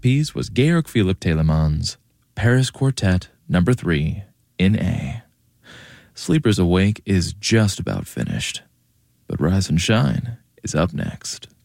piece was Georg Philipp Telemann's Paris Quartet No. 3 in A. Sleepers Awake is just about finished, but Rise and Shine is up next.